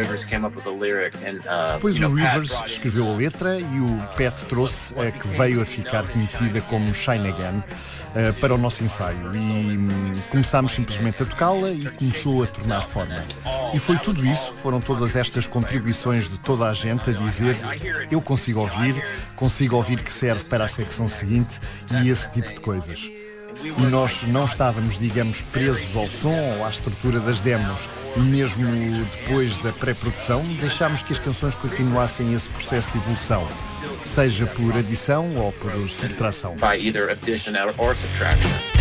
Depois o Rivers escreveu a letra e o Pat trouxe a que veio a ficar conhecida como Shine Again para o nosso ensaio e começámos simplesmente a tocá-la e começou a tornar forma. E foi tudo isso, foram todas estas contribuições de toda a gente a dizer: eu consigo ouvir que serve para a secção seguinte e esse tipo de coisas. E nós não estávamos, digamos, presos ao som ou à estrutura das demos. E mesmo depois da pré-produção, deixámos que as canções continuassem esse processo de evolução, seja por adição ou por subtração. By either addition or subtraction.